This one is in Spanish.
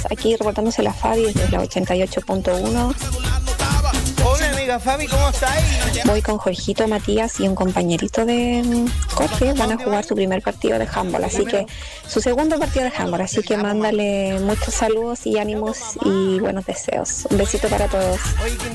aquí reportándose la Fabi desde la 88.1. Hola amiga Fabi, ¿cómo estás? Voy con Jorgito, Matías y un compañerito de Jorge. Van a jugar su primer partido de handball, así que su segundo partido de handball, así que mándale muchos saludos y ánimos y buenos deseos. Un besito para todos. Oye, qué